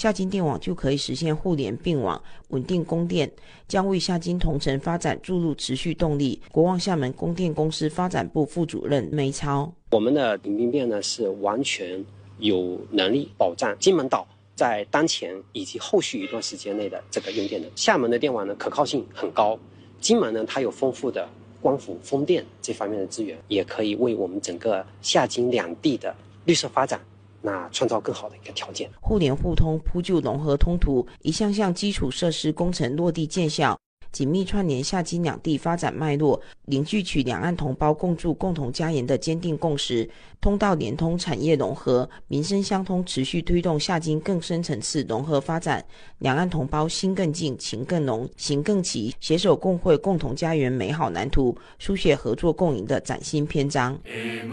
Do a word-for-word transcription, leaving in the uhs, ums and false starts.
夏金电网就可以实现互联并网，稳定供电，将为夏金同城发展注入持续动力。国旺厦门供电公司发展部副主任梅超， 我们的迎宾变呢是完全有能力保障金门岛在当前以及后续一段时间内的这个用电能。厦门的电网呢可靠性很高，金门呢它有丰富的光伏、风电这方面的资源，也可以为我们整个夏金两地的绿色发展那创造更好的一个条件。 互联互通、铺就融合通途，一项项基础设施工程落地见效，紧密串联夏金两地发展脉络，凝聚起两岸同胞共筑共同家园的坚定共识。通道连通、产业融合、民生相通，持续推动夏金更深层次融合发展。两岸同胞心更近、情更浓、行更齐，携手共绘共同家园美好蓝图，书写合作共赢的崭新篇章。